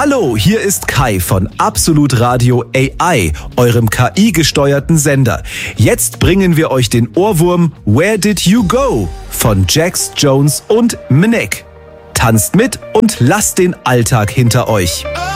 Hallo, hier ist Kai von Absolut Radio AI, eurem KI-gesteuerten Sender. Jetzt bringen wir euch den Ohrwurm Where Did You Go von Jax Jones und Mnek. Tanzt mit und lasst den Alltag hinter euch.